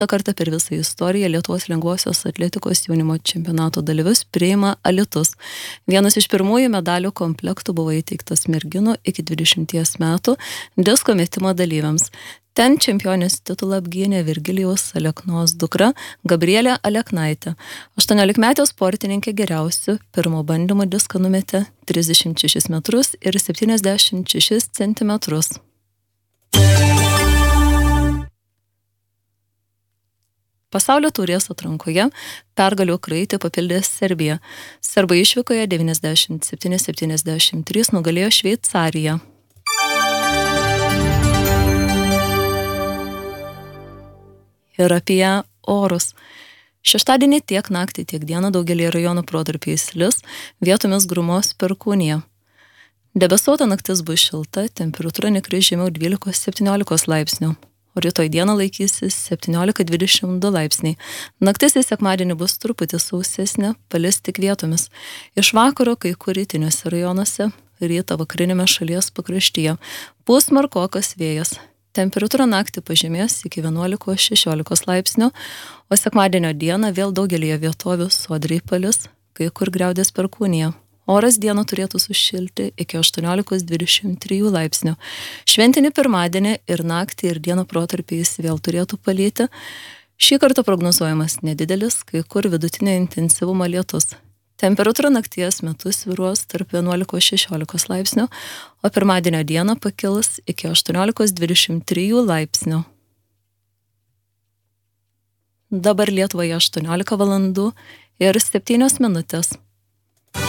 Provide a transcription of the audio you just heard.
Kartą per visą istoriją Lietuvos lengvosios atletikos jaunimo čempionato dalyvius priima Alytus. Vienas iš pirmųjų medalių komplektų buvo įteiktas merginų iki 20 metų disko metimo dalyviams. Ten čempionės titulą apgynė Virgilijaus Aleknos dukra Gabrielė Aleknaitė. 18-metė sportininkė geriausiu pirmo bandymo diską numetė 36 metrus ir 76 centimetrus. Pasaulio taurės atrankoje pergalių kraitį papildė Serbija. Serbai išvykoje 97-73 nugalėjo Šveicariją. Ir apie orus. Šeštadienį tiek naktį, tiek dieną daugelį rajonų protarpiais lis, vietomis grumos perkūnija. Debesuota naktis bus šilta, temperatūra nekris žemiau 12-17 laipsnių. O rytoj dieną laikysis 17-22 laipsniai. Naktis į sekmadienį bus truputį sausesnė, palis tik vietomis. Iš vakaro kai kur rytiniuose rajonuose, rytą vakarinėme šalies pakraštyje. Pūs smarkokas vėjas. Temperatūra naktį pažemės iki 11-16 laipsnių, o sekmadienio dieną vėl daugelį vietovių sodriai palis, kai kur griaudės perkūnija. Oras dieną turėtų sušilti iki 18-23 laipsnių. Šventinį pirmadienį ir naktį ir dieną protarpiais vėl turėtų palyti. Šį kartą prognozuojamas nedidelis, kai kur vidutinio intensyvumo lietus. Temperatūra nakties metu svyruos tarp 11-16 laipsnių, o pirmadienio dieną pakils iki 18-23 laipsnių. Dabar Lietuvoje 18 valandų ir 7 minutės.